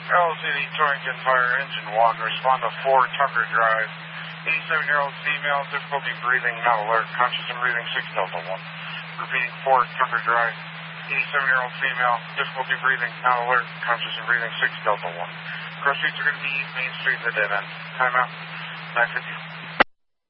LCD Torrington Fire Engine 1, respond to 4 Tucker Drive. 87-year-old female, difficulty breathing, not alert, conscious and breathing, 6 Delta 1. Repeating, 4 Tucker Drive. 87-year-old female, difficulty breathing, not alert, conscious and breathing, 6 Delta 1. Proceeds are going to be Main Street, the dead end. Timeout, 9:55.